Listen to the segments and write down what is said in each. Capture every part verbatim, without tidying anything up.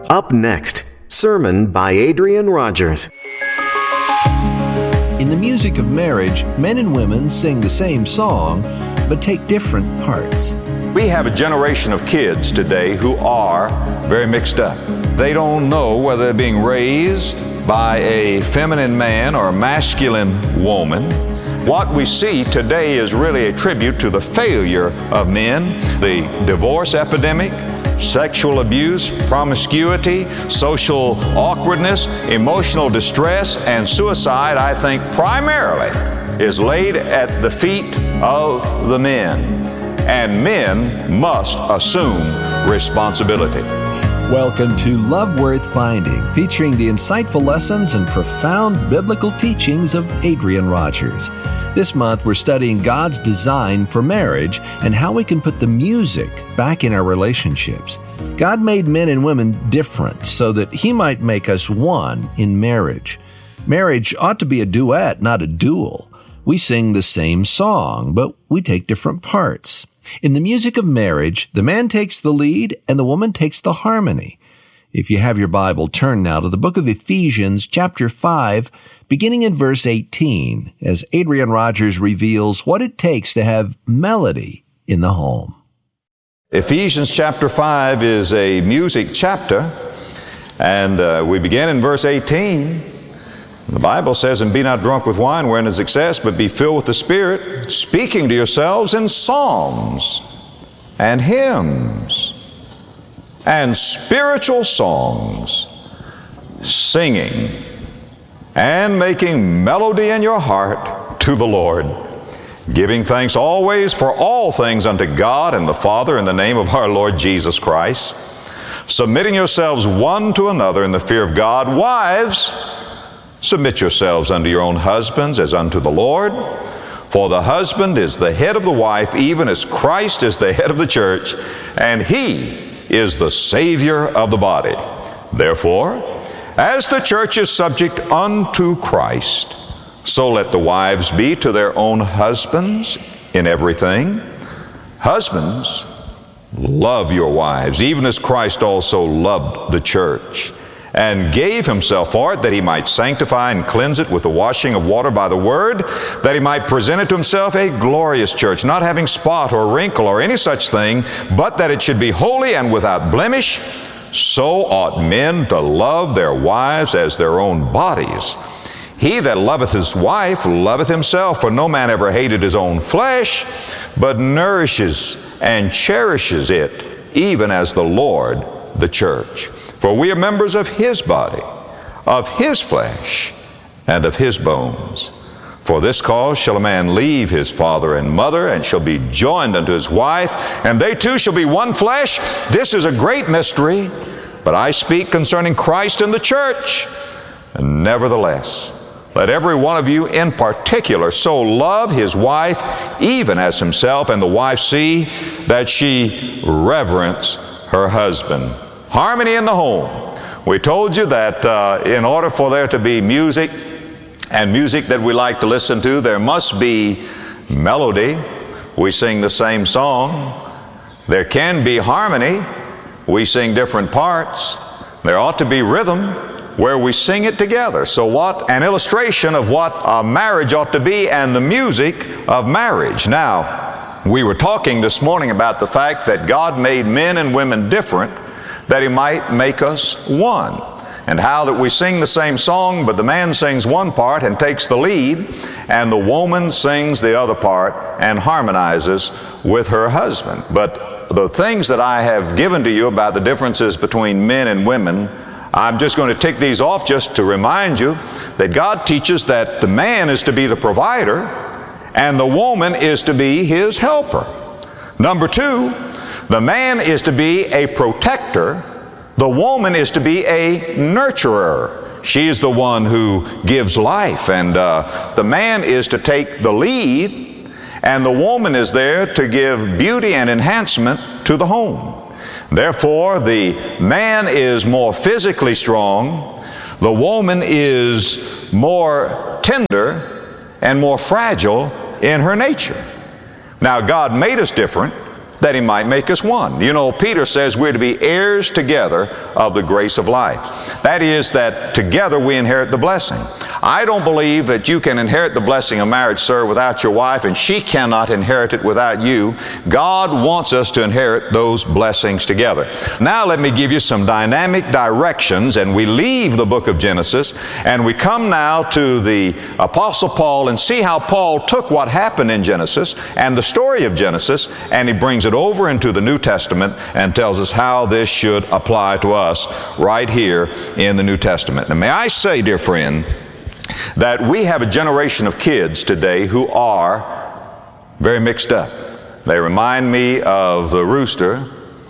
Up next, sermon by Adrian Rogers. In the music of marriage, men and women sing the same song, but take different parts. We have a generation of kids today who are very mixed up. They don't know whether they're being raised by a feminine man or a masculine woman. What we see today is really a tribute to the failure of men, the divorce epidemic, sexual abuse, promiscuity, social awkwardness, emotional distress, and suicide, I think, primarily is laid at the feet of the men. And men must assume responsibility. Welcome to Love Worth Finding, featuring the insightful lessons and profound biblical teachings of Adrian Rogers. This month, we're studying God's design for marriage and how we can put the music back in our relationships. God made men and women different so that He might make us one in marriage. Marriage ought to be a duet, not a duel. We sing the same song, but we take different parts. In the music of marriage, the man takes the lead and the woman takes the harmony. If you have your Bible, turn now to the book of Ephesians, chapter five, beginning in verse eighteen, as Adrian Rogers reveals what it takes to have melody in the home. Ephesians chapter five is a music chapter, and uh, we begin in verse eighteen. The Bible says, "And be not drunk with wine wherein is excess, but be filled with the Spirit, speaking to yourselves in psalms and hymns and spiritual songs, singing and making melody in your heart to the Lord, giving thanks always for all things unto God and the Father in the name of our Lord Jesus Christ, submitting yourselves one to another in the fear of God. Wives, submit yourselves unto your own husbands as unto the Lord. For the husband is the head of the wife, even as Christ is the head of the church, and He is the Savior of the body. Therefore, as the church is subject unto Christ, so let the wives be to their own husbands in everything. Husbands, love your wives, even as Christ also loved the church, and gave Himself for it, that He might sanctify and cleanse it with the washing of water by the Word, that He might present it to Himself a glorious church, not having spot or wrinkle or any such thing, but that it should be holy and without blemish. So ought men to love their wives as their own bodies. He that loveth his wife loveth himself, for no man ever hated his own flesh, but nourishes and cherishes it, even as the Lord the church. For we are members of His body, of His flesh, and of His bones. For this cause shall a man leave his father and mother, and shall be joined unto his wife, and they two shall be one flesh. This is a great mystery, but I speak concerning Christ and the church. And nevertheless, let every one of you in particular so love his wife, even as himself, and the wife see that she reverence her husband." Harmony in the home. We told you that uh, in order for there to be music, and music that we like to listen to, there must be melody. We sing the same song. There can be harmony. We sing different parts. There ought to be rhythm where we sing it together. So what an illustration of what a marriage ought to be, and the music of marriage. Now, we were talking this morning about the fact that God made men and women different, that He might make us one. And how that we sing the same song, but the man sings one part and takes the lead, and the woman sings the other part and harmonizes with her husband. But the things that I have given to you about the differences between men and women, I'm just going to tick these off just to remind you that God teaches that the man is to be the provider and the woman is to be his helper. Number two, the man is to be a protector. The woman is to be a nurturer. She is the one who gives life, and uh, the man is to take the lead, and the woman is there to give beauty and enhancement to the home. Therefore, the man is more physically strong. The woman is more tender and more fragile in her nature. Now, God made us different. that He might make us one. You know, Peter says we're to be heirs together of the grace of life. That is, that together we inherit the blessing. I don't believe that you can inherit the blessing of marriage, sir, without your wife, and she cannot inherit it without you. God wants us to inherit those blessings together. Now let me give you some dynamic directions, and we leave the book of Genesis, and we come now to the Apostle Paul and see how Paul took what happened in Genesis and the story of Genesis, and he brings it over into the New Testament and tells us how this should apply to us right here in the New Testament. Now may I say, dear friend, that we have a generation of kids today who are very mixed up. They remind me of the rooster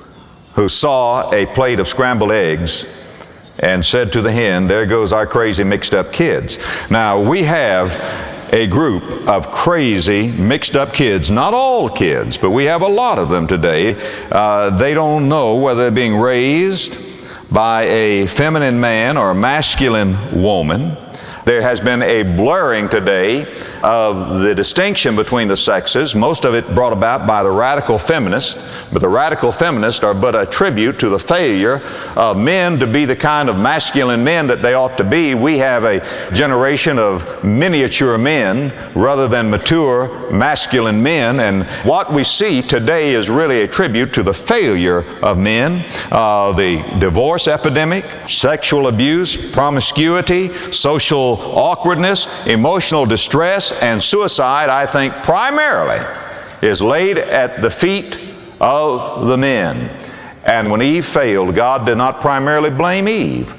who saw a plate of scrambled eggs and said to the hen, "There goes our crazy mixed up kids." Now we have a group of crazy mixed up kids, not all kids, but we have a lot of them today. Uh, they don't know whether they're being raised by a feminine man or a masculine woman. There has been a blurring today of the distinction between the sexes, most of it brought about by the radical feminists, but the radical feminists are but a tribute to the failure of men to be the kind of masculine men that they ought to be. We have a generation of miniature men rather than mature masculine men, and what we see today is really a tribute to the failure of men. Uh, the divorce epidemic, sexual abuse, promiscuity, social awkwardness, emotional distress, and suicide, I think primarily is laid at the feet of the men. And when Eve failed, God did not primarily blame Eve.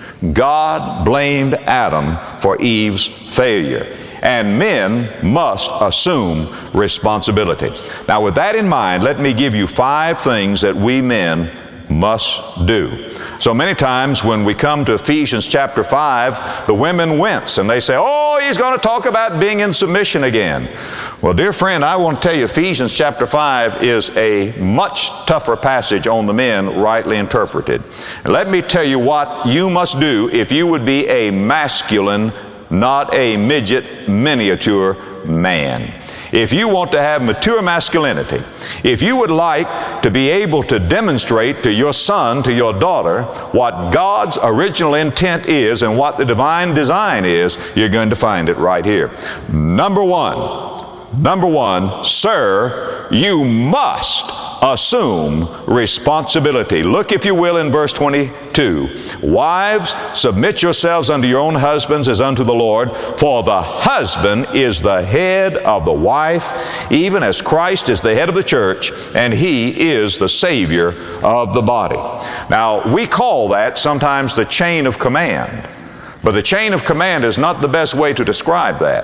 God blamed Adam for Eve's failure. And men must assume responsibility. Now with that in mind, let me give you five things that we men must do. So many times when we come to Ephesians chapter five, the women wince and they say, "Oh, he's going to talk about being in submission again." Well, dear friend, I want to tell you Ephesians chapter five is a much tougher passage on the men rightly interpreted. And let me tell you what you must do if you would be a masculine, not a midget, miniature man. If you want to have mature masculinity, if you would like to be able to demonstrate to your son, to your daughter, what God's original intent is and what the divine design is, you're going to find it right here. Number one, number one, sir, you must assume responsibility. Look, if you will, in verse twenty-two. Wives, submit yourselves unto your own husbands as unto the Lord, for the husband is the head of the wife, even as Christ is the head of the church, and He is the Savior of the body. Now, we call that sometimes the chain of command, but the chain of command is not the best way to describe that.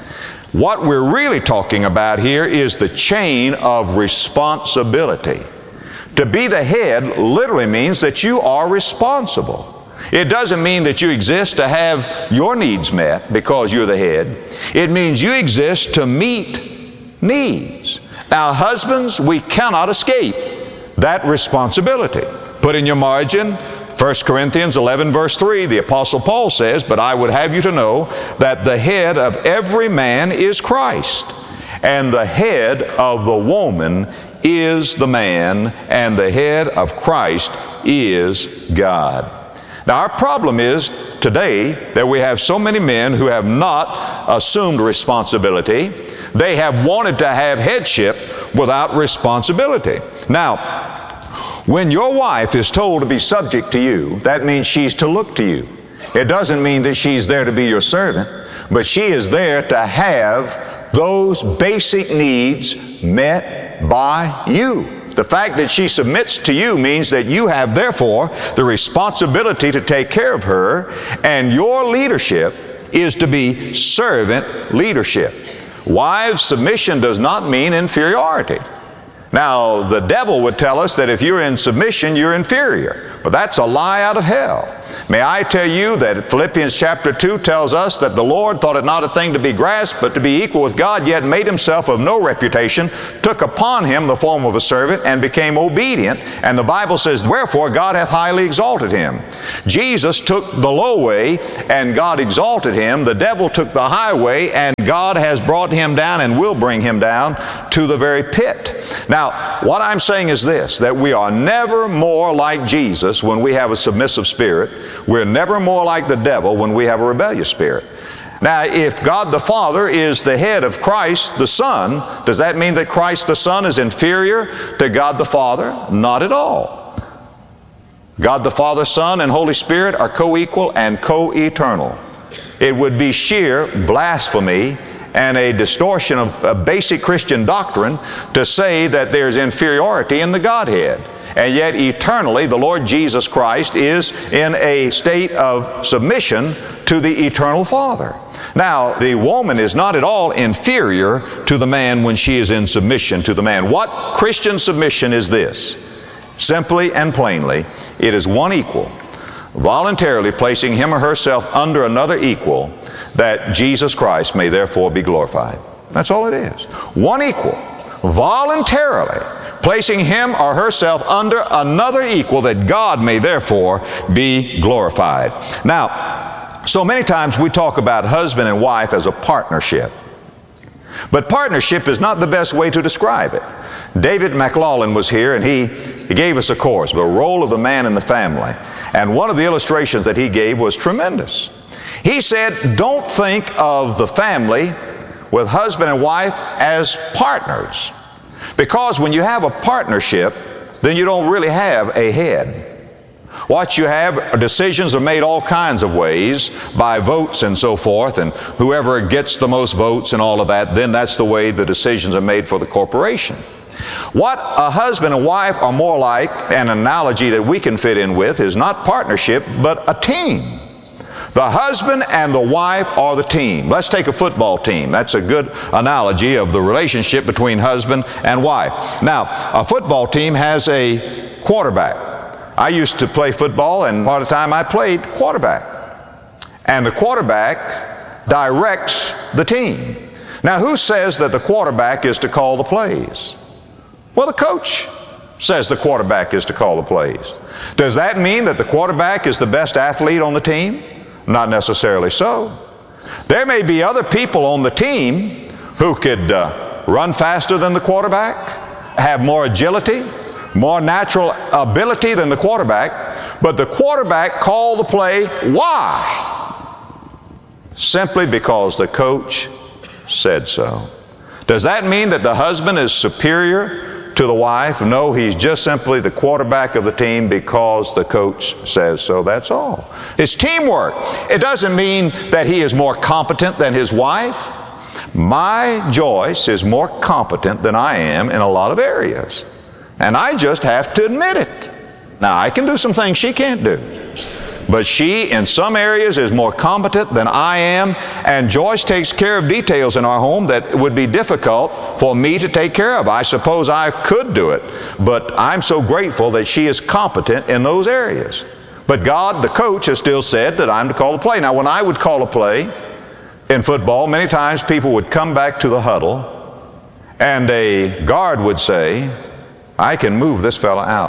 What we're really talking about here is the chain of responsibility. To be the head literally means that you are responsible. It doesn't mean that you exist to have your needs met because you're the head. It means you exist to meet needs. Now, husbands, we cannot escape that responsibility. Put in your margin, First Corinthians eleven verse three, the Apostle Paul says, "But I would have you to know that the head of every man is Christ, and the head of the woman is the man, and the head of Christ is God." Now our problem is today that we have so many men who have not assumed responsibility. They have wanted to have headship without responsibility. Now, when your wife is told to be subject to you, that means she's to look to you. It doesn't mean that she's there to be your servant, but she is there to have those basic needs met by you. The fact that she submits to you means that you have, therefore, the responsibility to take care of her, and your leadership is to be servant leadership. Wives, submission does not mean inferiority. Now, the devil would tell us that if you're in submission, you're inferior. But that's a lie out of hell. May I tell you that Philippians chapter two tells us that the Lord thought it not a thing to be grasped, but to be equal with God, yet made Himself of no reputation, took upon Him the form of a servant, and became obedient. And the Bible says, "Wherefore God hath highly exalted Him." Jesus took the low way, and God exalted Him. The devil took the high way, and God has brought him down and will bring him down to the very pit. Now, Now, what I'm saying is this, that we are never more like Jesus when we have a submissive spirit. We're never more like the devil when we have a rebellious spirit. Now, if God the Father is the head of Christ the Son, does that mean that Christ the Son is inferior to God the Father? Not at all. God the Father, Son, and Holy Spirit are co-equal and co-eternal. It would be sheer blasphemy and a distortion of a basic Christian doctrine to say that there's inferiority in the Godhead. And yet eternally the Lord Jesus Christ is in a state of submission to the eternal Father. Now, the woman is not at all inferior to the man when she is in submission to the man. What Christian submission is this? Simply and plainly, it is one equal, voluntarily placing him or herself under another equal, that Jesus Christ may therefore be glorified. That's all it is. One equal, voluntarily placing him or herself under another equal, that God may therefore be glorified. Now, so many times we talk about husband and wife as a partnership. But partnership is not the best way to describe it. David McLaughlin was here, and he, he gave us a course, the role of the man in the family. And one of the illustrations that he gave was tremendous. He said, don't think of the family with husband and wife as partners. Because when you have a partnership, then you don't really have a head. What you have are decisions are made all kinds of ways, by votes and so forth, and whoever gets the most votes and all of that, then that's the way the decisions are made for the corporation. What a husband and wife are more like, an analogy that we can fit in with, is not partnership, but a team. The husband and the wife are the team. Let's take a football team. That's a good analogy of the relationship between husband and wife. Now, a football team has a quarterback. I used to play football, and part of the time I played quarterback. And the quarterback directs the team. Now, who says that the quarterback is to call the plays? Well, the coach says the quarterback is to call the plays. Does that mean that the quarterback is the best athlete on the team? Not necessarily so. There may be other people on the team who could uh, run faster than the quarterback, have more agility, more natural ability than the quarterback, but the quarterback called the play. Why? Simply because the coach said so. Does that mean that the husband is superior to the wife? No, he's just simply the quarterback of the team because the coach says so. That's all. It's teamwork. It doesn't mean that he is more competent than his wife. My Joyce is more competent than I am in a lot of areas. And I just have to admit it. Now, I can do some things she can't do. But she, in some areas, is more competent than I am, and Joyce takes care of details in our home that would be difficult for me to take care of. I suppose I could do it, but I'm so grateful that she is competent in those areas. But God, the coach, has still said that I'm to call the play. Now, when I would call a play in football, many times people would come back to the huddle, and a guard would say, I can move this fella out.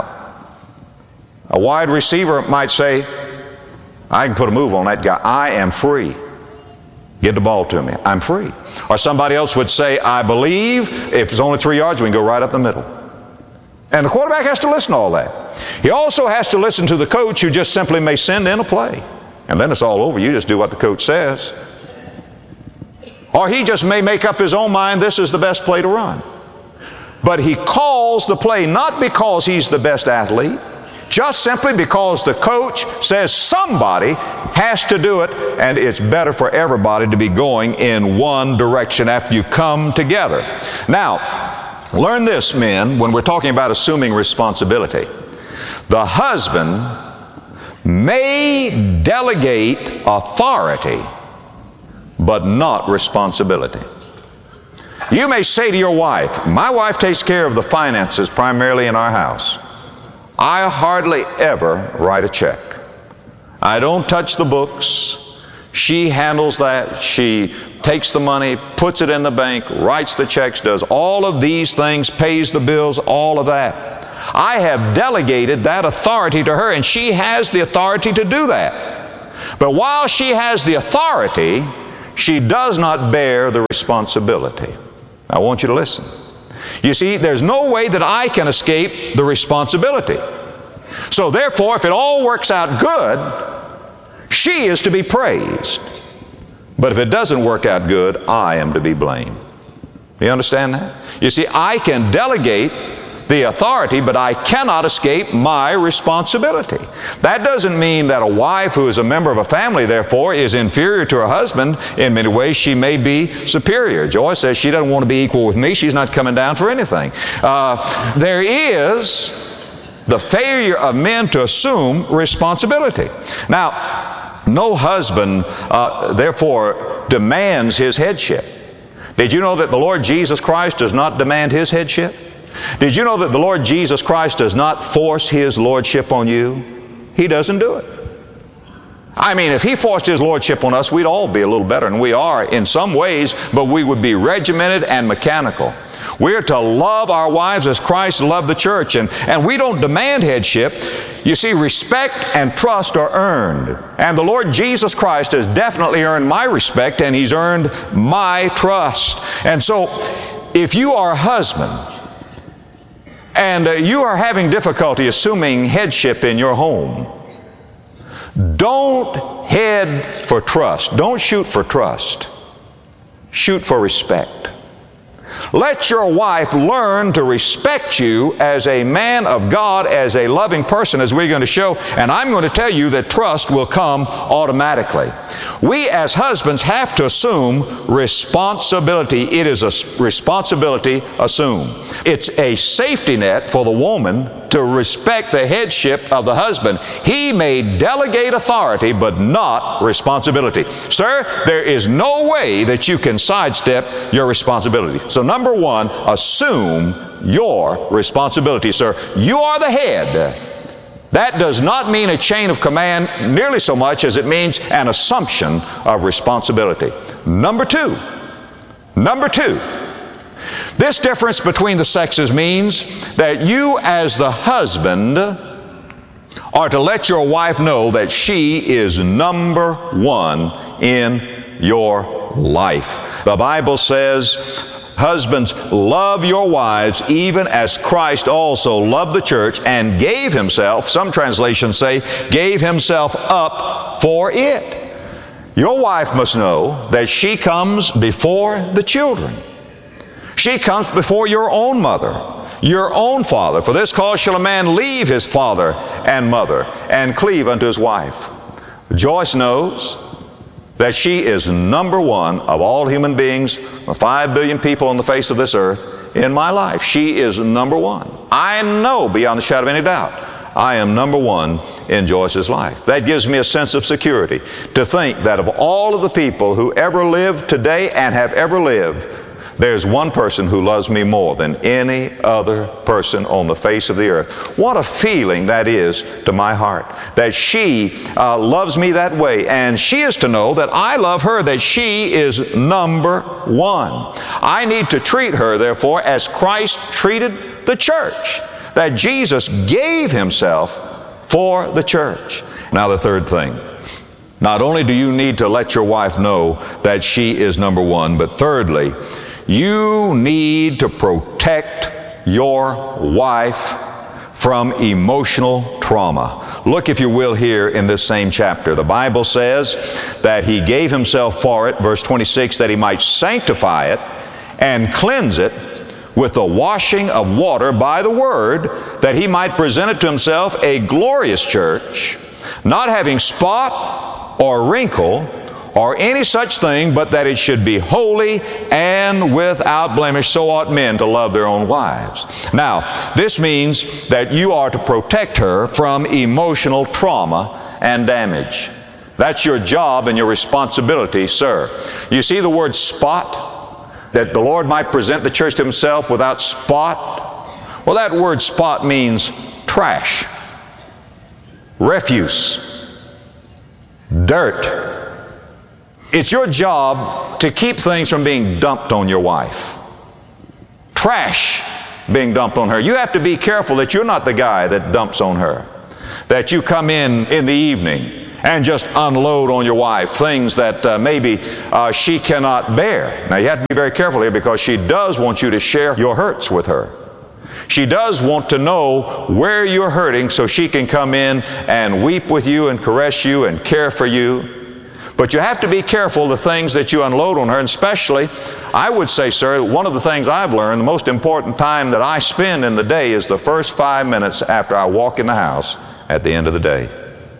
A wide receiver might say, I can put a move on that guy. I am free. Get the ball to me. I'm free. Or somebody else would say, I believe if it's only three yards, we can go right up the middle. And the quarterback has to listen to all that. He also has to listen to the coach, who just simply may send in a play. And then it's all over. You just do what the coach says. Or he just may make up his own mind, this is the best play to run. But he calls the play not because he's the best athlete, just simply because the coach says somebody has to do it, and it's better for everybody to be going in one direction after you come together. Now, learn this, men, when we're talking about assuming responsibility. The husband may delegate authority, but not responsibility. You may say to your wife, my wife takes care of the finances primarily in our house. I hardly ever write a check. I don't touch the books. She handles that. She takes the money, puts it in the bank, writes the checks, does all of these things, pays the bills, all of that. I have delegated that authority to her, and she has the authority to do that. But while she has the authority, she does not bear the responsibility. I want you to listen. You see, there's no way that I can escape the responsibility. So therefore, if it all works out good, she is to be praised. But if it doesn't work out good, I am to be blamed. You understand that? You see, I can delegate the authority, but I cannot escape my responsibility. That doesn't mean that a wife who is a member of a family, therefore, is inferior to her husband. In many ways, she may be superior. Joyce says she doesn't want to be equal with me. She's not coming down for anything. Uh, there is the failure of men to assume responsibility. Now, no husband, uh, therefore, demands his headship. Did you know that the Lord Jesus Christ does not demand His headship? Did you know that the Lord Jesus Christ does not force His lordship on you? He doesn't do it. I mean, if He forced His lordship on us, we'd all be a little better, and we are in some ways, but we would be regimented and mechanical. We're to love our wives as Christ loved the church, and, and we don't demand headship. You see, respect and trust are earned. And the Lord Jesus Christ has definitely earned my respect, and He's earned my trust. And so, if you are a husband, and uh, you are having difficulty assuming headship in your home, don't head for trust. Don't shoot for trust. Shoot for respect. Let your wife learn to respect you as a man of God, as a loving person, as we're going to show. And I'm going to tell you that trust will come automatically. We as husbands have to assume responsibility. It is a responsibility assumed. It's a safety net for the woman to respect the headship of the husband. He may delegate authority, but not responsibility. Sir, there is no way that you can sidestep your responsibility. So number one, assume your responsibility, sir. You are the head. That does not mean a chain of command nearly so much as it means an assumption of responsibility. Number two, number two, this difference between the sexes means that you as the husband are to let your wife know that she is number one in your life. The Bible says, husbands, love your wives even as Christ also loved the church and gave Himself, some translations say, gave Himself up for it. Your wife must know that she comes before the children. She comes before your own mother, your own father. For this cause shall a man leave his father and mother and cleave unto his wife. Joyce knows that she is number one of all human beings, the five billion people on the face of this earth, in my life. She is number one. I know beyond the shadow of any doubt, I am number one in Joyce's life. That gives me a sense of security to think that of all of the people who ever lived today and have ever lived, there's one person who loves me more than any other person on the face of the earth. What a feeling that is to my heart, that she uh, loves me that way. And she is to know that I love her, that she is number one. I need to treat her, therefore, as Christ treated the church, that Jesus gave Himself for the church. Now the third thing. Not only do you need to let your wife know that she is number one, but thirdly, you need to protect your wife from emotional trauma. Look, if you will, here in this same chapter. The Bible says that He gave Himself for it, verse twenty-six, that He might sanctify it and cleanse it with the washing of water by the Word, that He might present it to Himself a glorious church, not having spot or wrinkle or any such thing, but that it should be holy and without blemish. So ought men to love their own wives. Now, this means that you are to protect her from emotional trauma and damage. That's your job and your responsibility, sir. You see the word spot, that the Lord might present the church to Himself without spot? Well, that word spot means trash, refuse, dirt. It's your job to keep things from being dumped on your wife. Trash being dumped on her. You have to be careful that you're not the guy that dumps on her. That you come in in the evening and just unload on your wife things that uh, maybe uh, she cannot bear. Now, you have to be very careful here, because she does want you to share your hurts with her. She does want to know where you're hurting so she can come in and weep with you and caress you and care for you. But you have to be careful the things that you unload on her, and especially, I would say, sir, one of the things I've learned, the most important time that I spend in the day is the first five minutes after I walk in the house at the end of the day.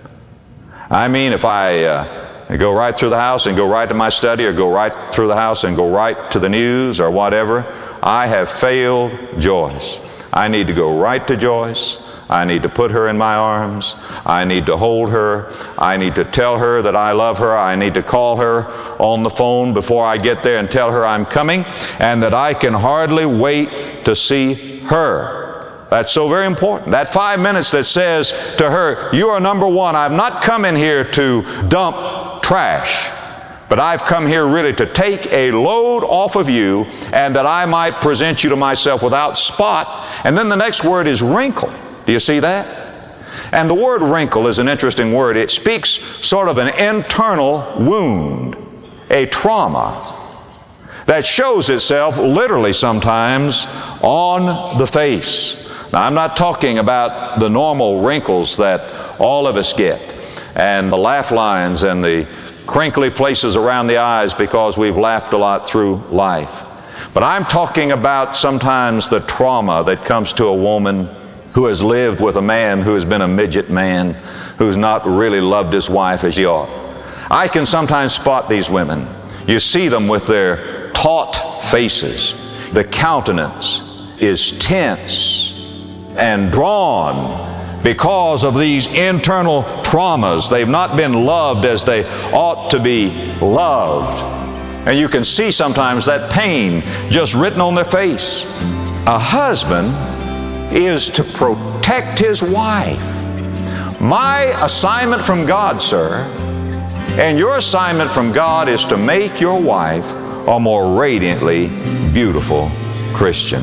I mean, if I uh, go right through the house and go right to my study, or go right through the house and go right to the news or whatever, I have failed Joyce. I need to go right to Joyce. I need to put her in my arms. I need to hold her. I need to tell her that I love her. I need to call her on the phone before I get there and tell her I'm coming, and that I can hardly wait to see her. That's so very important. That five minutes that says to her, you are number one. I've not come in here to dump trash, but I've come here really to take a load off of you, and that I might present you to myself without spot. And then the next word is wrinkle. Do you see that? And the word wrinkle is an interesting word. It speaks sort of an internal wound, a trauma that shows itself literally sometimes on the face. Now, I'm not talking about the normal wrinkles that all of us get, and the laugh lines and the crinkly places around the eyes because we've laughed a lot through life. But I'm talking about sometimes the trauma that comes to a woman who has lived with a man who has been a midget man, who's not really loved his wife as he ought. I can sometimes spot these women. You see them with their taut faces. The countenance is tense and drawn because of these internal traumas. They've not been loved as they ought to be loved. And you can see sometimes that pain just written on their face. A husband is to protect his wife. My assignment from God, sir, and your assignment from God, is to make your wife a more radiantly beautiful Christian.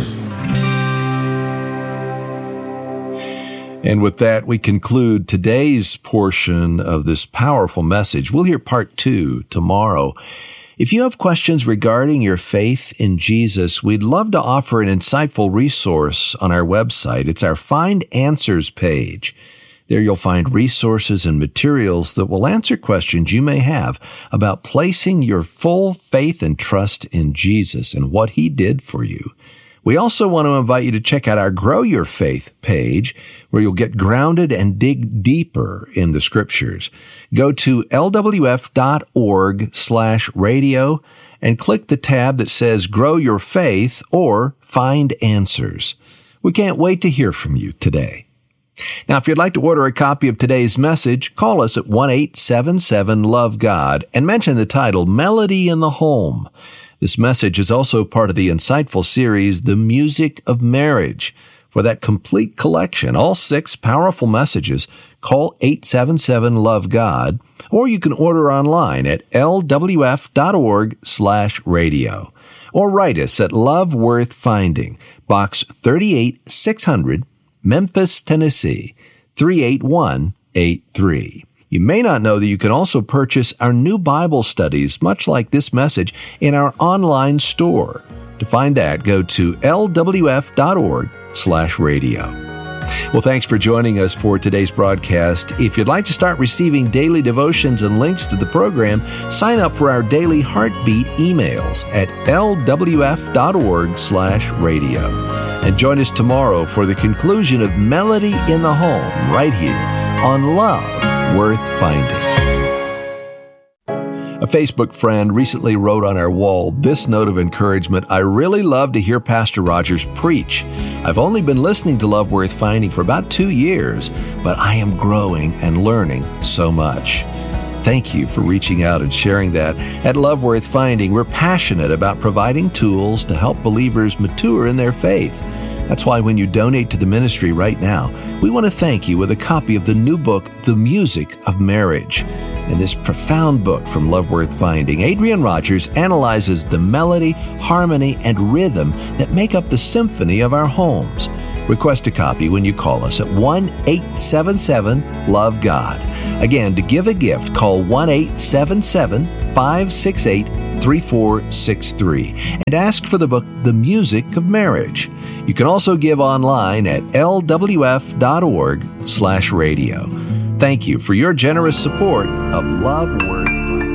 And with that, we conclude today's portion of this powerful message. We'll hear part two tomorrow. If you have questions regarding your faith in Jesus, we'd love to offer an insightful resource on our website. It's our Find Answers page. There you'll find resources and materials that will answer questions you may have about placing your full faith and trust in Jesus and what He did for you. We also want to invite you to check out our Grow Your Faith page, where you'll get grounded and dig deeper in the Scriptures. Go to L W F dot org slash radio and click the tab that says Grow Your Faith or Find Answers. We can't wait to hear from you today. Now, if you'd like to order a copy of today's message, call us at one eight seven seven love God and mention the title Melody in the Home. This message is also part of the insightful series, The Music of Marriage. For that complete collection, all six powerful messages, call eight seven seven love God, or you can order online at L W F dot org slash radio. Or write us at Love Worth Finding, Box thirty-eight six hundred, Memphis, Tennessee, three eight one eight three. You may not know that you can also purchase our new Bible studies, much like this message, in our online store. To find that, go to L W F dot org slash radio. Well, thanks for joining us for today's broadcast. If you'd like to start receiving daily devotions and links to the program, sign up for our daily Heartbeat emails at L W F dot org slash radio. And join us tomorrow for the conclusion of Melody in the Home right here on Love Worth Finding. A Facebook friend recently wrote on our wall this note of encouragement: I really love to hear Pastor Rogers preach. I've only been listening to Love Worth Finding for about two years, but I am growing and learning so much. Thank you for reaching out and sharing that. At Love Worth Finding, we're passionate about providing tools to help believers mature in their faith. That's why when you donate to the ministry right now, we want to thank you with a copy of the new book, The Music of Marriage. In this profound book from Love Worth Finding, Adrian Rogers analyzes the melody, harmony, and rhythm that make up the symphony of our homes. Request a copy when you call us at one eight seven seven love God. Again, to give a gift, call one eight seven seven, five six eight, three four six three and ask for the book, The Music of Marriage. You can also give online at l w f dot org slash radio. Thank you for your generous support of Love Worth Finding.